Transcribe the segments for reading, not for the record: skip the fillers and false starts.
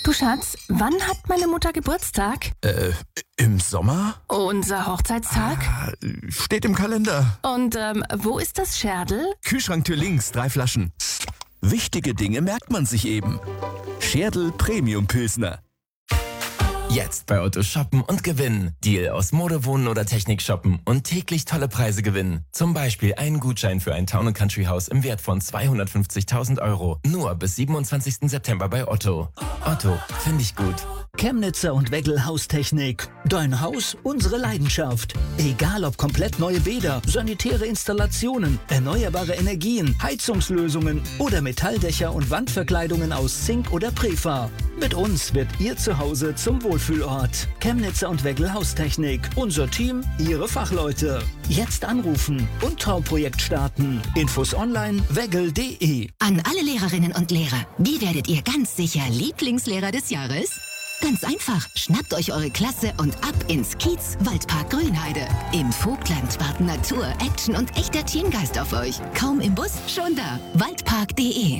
Du Schatz, wann hat meine Mutter Geburtstag? Im Sommer? Unser Hochzeitstag? Steht im Kalender. Und wo ist das Scherdl? Kühlschranktür links, 3 Flaschen. Wichtige Dinge merkt man sich eben. Scherdl Premium Pilsner. Jetzt bei Otto shoppen und gewinnen. Deal aus Mode, Wohnen oder Technik shoppen und täglich tolle Preise gewinnen. Zum Beispiel einen Gutschein für ein Town & Country Haus im Wert von 250.000 €. Nur bis 27. September bei Otto. Otto, finde ich gut. Chemnitzer und Weggel Haustechnik. Dein Haus, unsere Leidenschaft. Egal ob komplett neue Bäder, sanitäre Installationen, erneuerbare Energien, Heizungslösungen oder Metalldächer und Wandverkleidungen aus Zink oder Prefa. Mit uns wird Ihr Zuhause zum Wohlfühlort. Chemnitzer und Weggel Haustechnik. Unser Team, Ihre Fachleute. Jetzt anrufen und Traumprojekt starten. Infos online weggel.de. An alle Lehrerinnen und Lehrer, wie werdet ihr ganz sicher Lieblingslehrer des Jahres? Ganz einfach, schnappt euch eure Klasse und ab ins Kiez Waldpark Grünheide. Im Vogtland warten Natur, Action und echter Teamgeist auf euch. Kaum im Bus, schon da. Waldpark.de.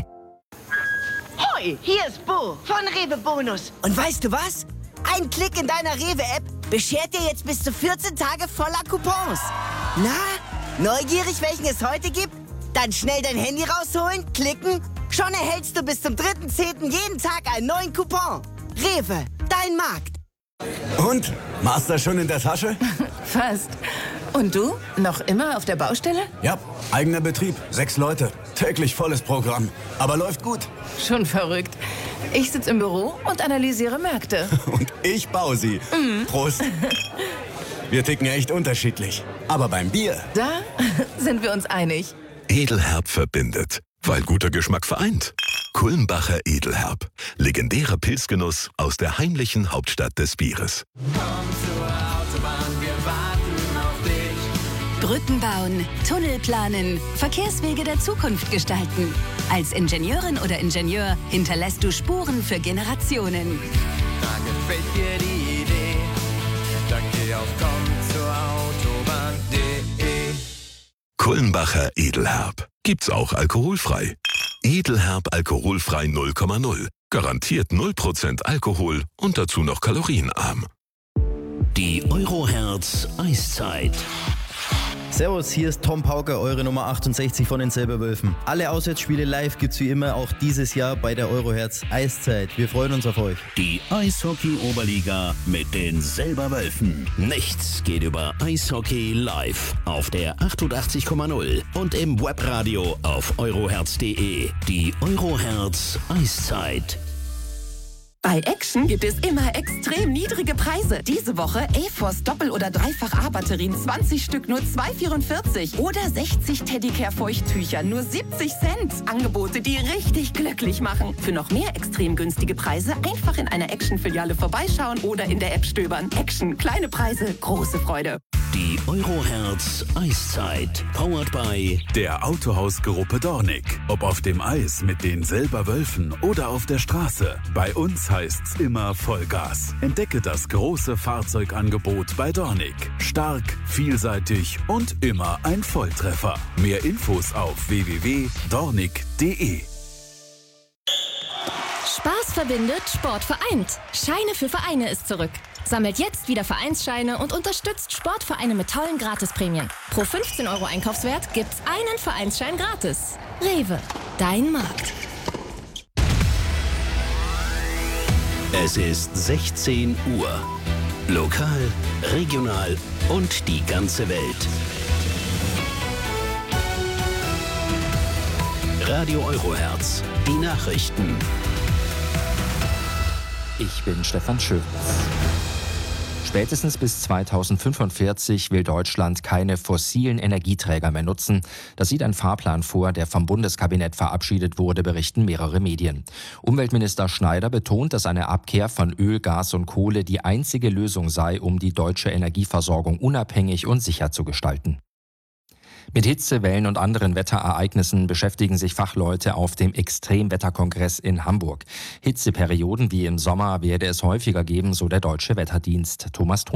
Hoi, hier ist Bo von Rewe Bonus. Und weißt du was? Ein Klick in deiner Rewe-App beschert dir jetzt bis zu 14 Tage voller Coupons. Na, neugierig, welchen es heute gibt? Dann schnell dein Handy rausholen, klicken. Schon erhältst du bis zum 3.10. jeden Tag einen neuen Coupon. Rewe, dein Markt. Und? Master schon in der Tasche? Fast. Und du? Noch immer auf der Baustelle? Ja, eigener Betrieb, 6 Leute. Täglich volles Programm. Aber läuft gut. Schon verrückt. Ich sitze im Büro und analysiere Märkte. Und ich baue sie. Prost. Wir ticken echt unterschiedlich. Aber beim Bier... Da sind wir uns einig. Edelherb verbindet, weil guter Geschmack vereint. Kulmbacher Edelherb. Legendärer Pilzgenuss aus der heimlichen Hauptstadt des Bieres. Komm zur Autobahn, wir warten auf dich. Brücken bauen, Tunnel planen, Verkehrswege der Zukunft gestalten. Als Ingenieurin oder Ingenieur hinterlässt du Spuren für Generationen. Da gefällt dir die Idee. Dann geh auf kommzurautobahn.de. Kulmbacher Edelherb. Gibt's auch alkoholfrei. Edelherb alkoholfrei 0,0. Garantiert 0% Alkohol und dazu noch kalorienarm. Die Eurohertz Eiszeit. Servus, hier ist Tom Pauker, eure Nummer 68 von den Silberwölfen. Alle Auswärtsspiele live gibt's wie immer auch dieses Jahr bei der Eurohertz Eiszeit. Wir freuen uns auf euch. Die Eishockey-Oberliga mit den Silberwölfen. Nichts geht über Eishockey live auf der 88,0 und im Webradio auf eurohertz.de. Die Eurohertz Eiszeit. Bei Action gibt es immer extrem niedrige Preise. Diese Woche A-Force Doppel- oder Dreifach-A-Batterien 20 Stück nur 2,44 oder 60 Teddicare-Feuchttücher nur 70 Cent. Angebote, die richtig glücklich machen. Für noch mehr extrem günstige Preise einfach in einer Action-Filiale vorbeischauen oder in der App stöbern. Action, kleine Preise, große Freude. Die Eurohertz Eiszeit. Powered by der Autohausgruppe Dornick. Ob auf dem Eis mit den Silberwölfen oder auf der Straße. Bei uns heißt's immer Vollgas. Entdecke das große Fahrzeugangebot bei Dornick. Stark, vielseitig und immer ein Volltreffer. Mehr Infos auf www.dornick.de. Spaß verbindet, Sport vereint. Scheine für Vereine ist zurück. Sammelt jetzt wieder Vereinsscheine und unterstützt Sportvereine mit tollen Gratisprämien. Pro 15 € Einkaufswert gibt's einen Vereinsschein gratis. Rewe, dein Markt. Es ist 16 Uhr. Lokal, regional und die ganze Welt. Radio Eurohertz, die Nachrichten. Ich bin Stefan Schön. Spätestens bis 2045 will Deutschland keine fossilen Energieträger mehr nutzen. Das sieht ein Fahrplan vor, der vom Bundeskabinett verabschiedet wurde, berichten mehrere Medien. Umweltminister Schneider betont, dass eine Abkehr von Öl, Gas und Kohle die einzige Lösung sei, um die deutsche Energieversorgung unabhängig und sicher zu gestalten. Mit Hitzewellen und anderen Wetterereignissen beschäftigen sich Fachleute auf dem Extremwetterkongress in Hamburg. Hitzeperioden wie im Sommer werde es häufiger geben, so der Deutsche Wetterdienst. Thomas